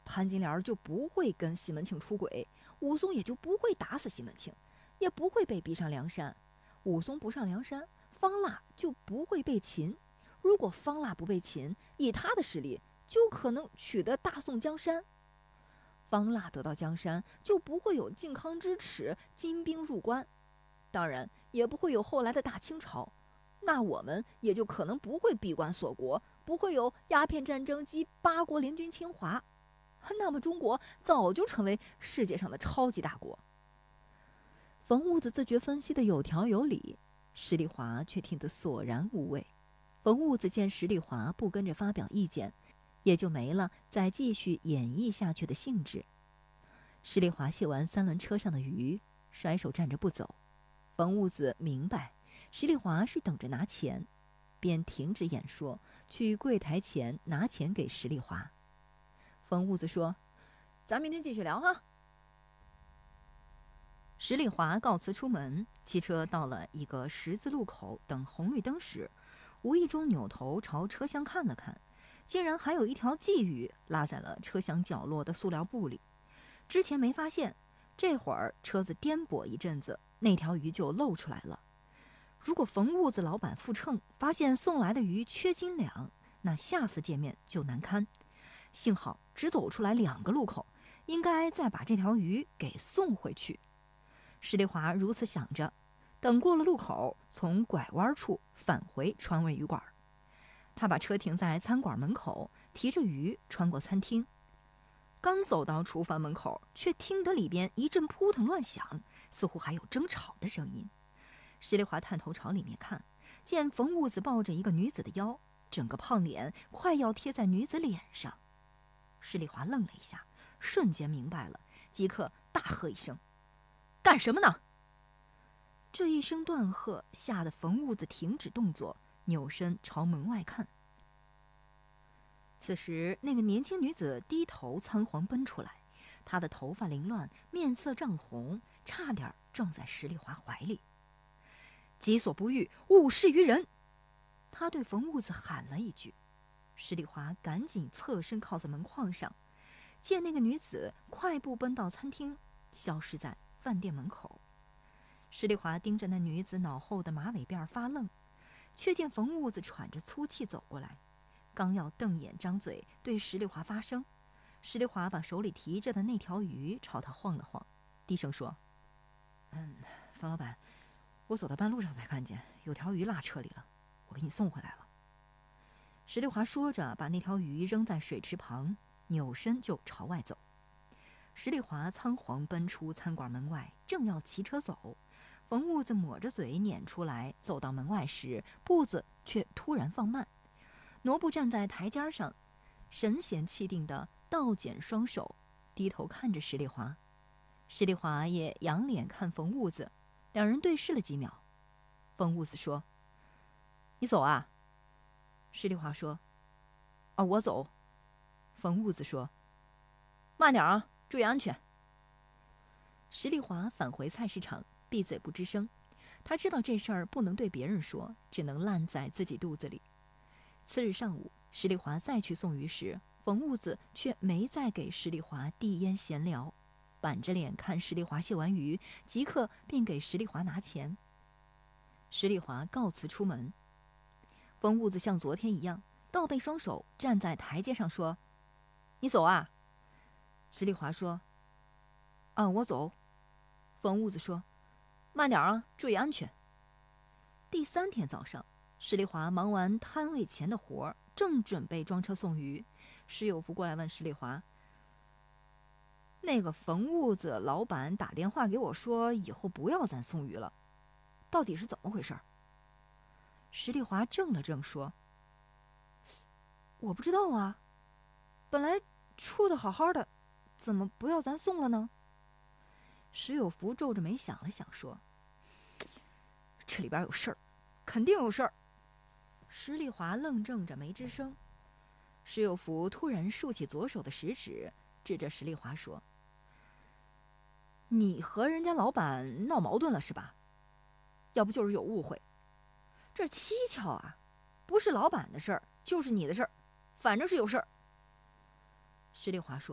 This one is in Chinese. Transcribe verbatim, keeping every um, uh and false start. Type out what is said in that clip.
潘金莲就不会跟西门庆出轨，武松也就不会打死西门庆，也不会被逼上梁山。武松不上梁山，方腊就不会被擒。如果方腊不被擒，以他的实力，就可能取得大宋江山。方腊得到江山，就不会有靖康之耻、金兵入关，当然也不会有后来的大清朝。那我们也就可能不会闭关锁国，不会有鸦片战争及八国联军侵华。那么中国早就成为世界上的超级大国。冯兀子自觉分析的有条有理，石丽华却听得索然无味。冯兀子见石丽华不跟着发表意见，也就没了再继续演绎下去的兴致。石丽华卸完三轮车上的鱼，甩手站着不走。冯兀子明白石丽华是等着拿钱，便停止演说，去柜台前拿钱给石丽华。冯兀子说：“咱明天继续聊哈。”石丽华告辞出门，汽车到了一个十字路口等红绿灯时，无意中扭头朝车厢看了看，竟然还有一条鲫鱼拉在了车厢角落的塑料布里。之前没发现，这会儿车子颠簸一阵子，那条鱼就露出来了。如果冯兀子老板复秤发现送来的鱼缺斤两，那下次见面就难堪。幸好只走出来两个路口，应该再把这条鱼给送回去。石丽华如此想着，等过了路口，从拐弯处返回川味鱼馆。他把车停在餐馆门口，提着鱼穿过餐厅。刚走到厨房门口，却听得里边一阵扑腾乱响，似乎还有争吵的声音。石丽华探头朝里面看，见冯兀子抱着一个女子的腰，整个胖脸快要贴在女子脸上。石丽华愣了一下，瞬间明白了，即刻大喝一声：“干什么呢？”这一声断喝吓得冯兀子停止动作，扭身朝门外看。此时那个年轻女子低头仓皇奔出来，她的头发凌乱，面色涨红，差点撞在石丽华怀里。己所不欲，勿施于人。他对冯兀子喊了一句。石丽华赶紧侧身靠在门框上，见那个女子快步奔到餐厅，消失在饭店门口。石丽华盯着那女子脑后的马尾辫发愣，却见冯兀子喘着粗气走过来，刚要瞪眼张嘴对石丽华发声，石丽华把手里提着的那条鱼朝他晃了晃，低声说：“嗯，冯老板，我走到半路上才看见有条鱼落车里了，我给你送回来了。”石丽华说着，把那条鱼扔在水池旁，扭身就朝外走。石丽华仓皇奔出餐馆门外，正要骑车走，冯兀子抹着嘴撵出来，走到门外时，步子却突然放慢，挪步站在台阶上，神闲气定地倒剪双手，低头看着石丽华。石丽华也仰脸看冯兀子，两人对视了几秒。冯兀子说：“你走啊？”石丽华说：“啊，我走。”冯兀子说：“慢点啊，注意安全。”石丽华返回菜市场，闭嘴不吱声。他知道这事儿不能对别人说，只能烂在自己肚子里。次日上午，石丽华再去送鱼时，冯兀子却没再给石丽华递烟闲聊，板着脸看石丽华卸完鱼，即刻便给石丽华拿钱。石丽华告辞出门。冯兀子像昨天一样，倒背双手站在台阶上说：“你走啊？”石丽华说：“啊，我走。”冯兀子说：“慢点啊，注意安全。”第三天早上，石丽华忙完摊位前的活，正准备装车送鱼，石有福过来问石丽华：“那个冯兀子老板打电话给我说，以后不要咱送鱼了，到底是怎么回事？”石丽华怔了怔说：“我不知道啊，本来处得好好的，怎么不要咱送了呢？”石有福皱着眉想了想说：“这里边有事儿，肯定有事儿。”石丽华愣怔着没吱声。石有福突然竖起左手的食指，指着石丽华说：“你和人家老板闹矛盾了是吧？要不就是有误会。这蹊跷啊，不是老板的事儿，就是你的事儿，反正是有事儿。”石丽华说：“